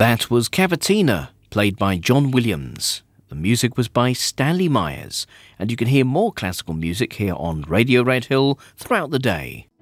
That was Cavatina, played by John Williams. The music was by Stanley Myers, and you can hear more classical music here on Radio Red Hill throughout the day.